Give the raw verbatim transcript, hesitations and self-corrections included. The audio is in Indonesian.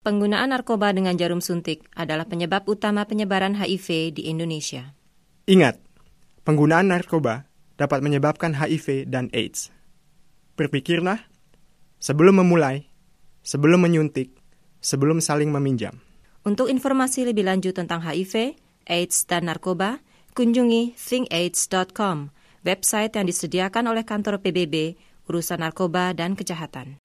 Penggunaan narkoba dengan jarum suntik adalah penyebab utama penyebaran H I V di Indonesia. Ingat, penggunaan narkoba dapat menyebabkan H I V dan AIDS. Berpikirlah sebelum memulai, sebelum menyuntik, sebelum saling meminjam. Untuk informasi lebih lanjut tentang H I V, AIDS, dan narkoba, kunjungi think aids dot com, website yang disediakan oleh kantor P B B, urusan narkoba dan kejahatan.